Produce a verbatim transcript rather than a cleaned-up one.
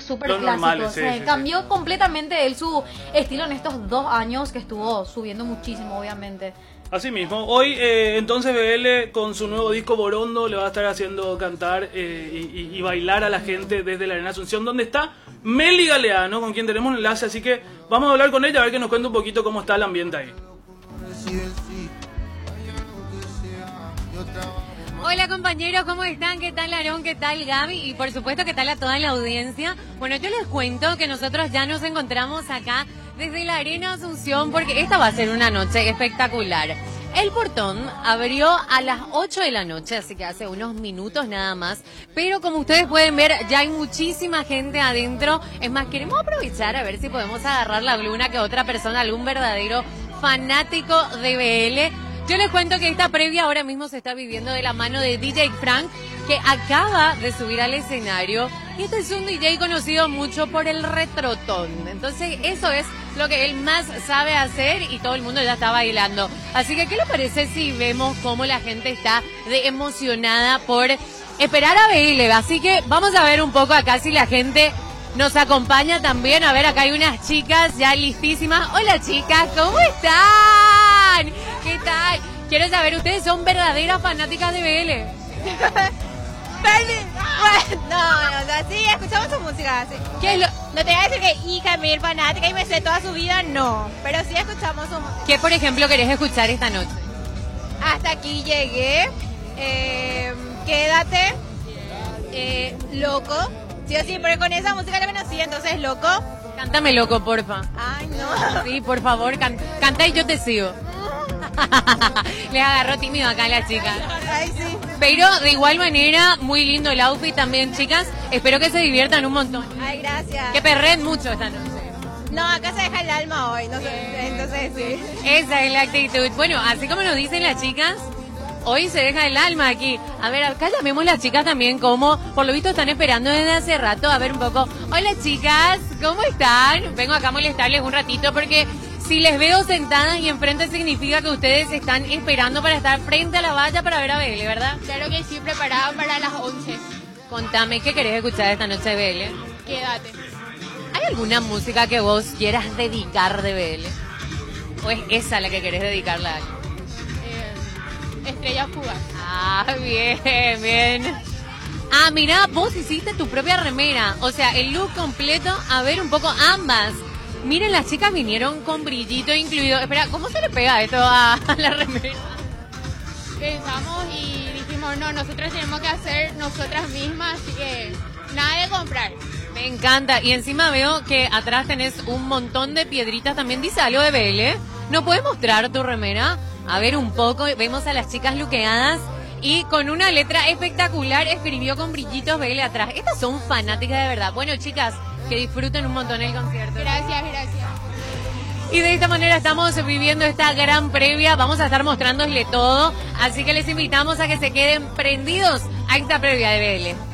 súper Los clásicos. normales, sí, Eh, sí, cambió sí. completamente él su estilo en estos dos años que estuvo subiendo muchísimo, obviamente. Así mismo, hoy eh, entonces B L con su nuevo disco Borondo le va a estar haciendo cantar eh, y, y- y bailar a la gente desde la Arena Asunción, donde está Meli Galeano, con quien tenemos un enlace, así que vamos a hablar con ella a ver que nos cuente un poquito cómo está el ambiente ahí. Hola compañeros, ¿cómo están? ¿Qué tal Aarón? ¿Qué tal Gaby? Y por supuesto, ¿qué tal a toda la audiencia? Bueno, yo les cuento que nosotros ya nos encontramos acá desde la Arena Asunción porque esta va a ser una noche espectacular. El portón abrió a las ocho de la noche, así que hace unos minutos nada más. Pero como ustedes pueden ver, ya hay muchísima gente adentro. Es más, queremos aprovechar a ver si podemos agarrar la luna que otra persona, algún verdadero fanático de B L. Yo les cuento que esta previa ahora mismo se está viviendo de la mano de D J Frank, que acaba de subir al escenario. Y este es un D J conocido mucho por el retrotón. Entonces eso es lo que él más sabe hacer y todo el mundo ya está bailando. Así que, ¿qué le parece si vemos cómo la gente está de emocionada por esperar a B L? Así que vamos a ver un poco acá si la gente nos acompaña también. A ver, acá hay unas chicas ya listísimas. Hola chicas, ¿cómo están? ¿Qué tal? Quiero saber, ¿ustedes son verdaderas fanáticas de B L? Bueno, no, no, o sea, sí, escuchamos su música, sí. ¿Qué es lo, No te voy a decir que hija mil fanática y me sé toda su vida, no. Pero sí escuchamos su música. qué, por ejemplo, querés escuchar esta noche? Hasta aquí llegué. Eh, quédate. Eh, loco. Sí o sí, pero con esa música la conocí, entonces loco. Cántame loco, porfa. Ay, no. Sí, por favor, can- canta y yo te sigo. Les agarró tímido acá a las chicas. Ay, sí. Pero de igual manera, muy lindo el outfit también, chicas. Espero que se diviertan un montón. Ay, gracias. Que perren mucho esta noche. No, acá se deja el alma hoy, no sé, entonces sí. Esa es la actitud. Bueno, así como nos dicen las chicas, hoy se deja el alma aquí. A ver, acá llamemos las chicas también, como por lo visto están esperando desde hace rato. A ver un poco. Hola chicas, ¿cómo están? Vengo acá a molestarles un ratito porque si les veo sentadas y enfrente significa que ustedes están esperando para estar frente a la valla para ver a B L, ¿verdad? Claro que sí, preparada para las once. Contame, ¿qué querés escuchar esta noche de B L? Quédate. ¿Hay alguna música que vos quieras dedicar de B L? ¿O es esa la que querés dedicarla a alguien? Eh, estrella fugaz. Ah, bien, bien. Ah, mira, vos hiciste tu propia remera. O sea, el look completo, a ver un poco ambas. Miren, las chicas vinieron con brillito incluido. Espera, ¿cómo se le pega esto a, a la remera? Pensamos y dijimos, no, nosotros tenemos que hacer nosotras mismas, así que nada de comprar. Me encanta. Y encima veo que atrás tenés un montón de piedritas. También dice algo de B L. ¿No puedes mostrar tu remera? A ver un poco. Vemos a las chicas luqueadas. Y con una letra espectacular escribió con brillitos B L atrás. Estas son fanáticas de verdad. Bueno, chicas, que disfruten un montón el concierto. Gracias, gracias. Y de esta manera estamos viviendo esta gran previa. Vamos a estar mostrándole todo. Así que les invitamos a que se queden prendidos a esta previa de B L.